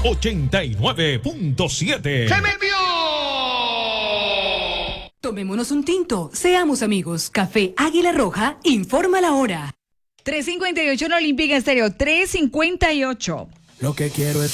89.7. ¡Se me envió! Tomémonos un tinto, seamos amigos. Café Águila Roja informa la hora. 3:58 en Olímpica Estéreo, 3:58. Lo que quiero es